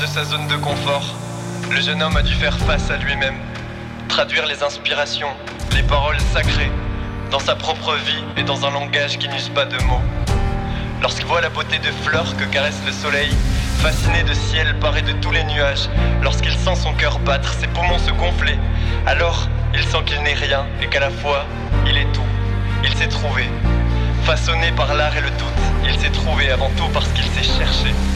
de sa zone de confort, le jeune homme a dû faire face à lui-même, traduire les inspirations, les paroles sacrées, dans sa propre vie et dans un langage qui n'use pas de mots. Lorsqu'il voit la beauté de fleurs que caresse le soleil, fasciné de ciel paré de tous les nuages, lorsqu'il sent son cœur battre, ses poumons se gonfler, alors il sent qu'il n'est rien et qu'à la fois, il est tout. Il s'est trouvé. Façonné par l'art et le doute, il s'est trouvé avant tout parce qu'il s'est cherché.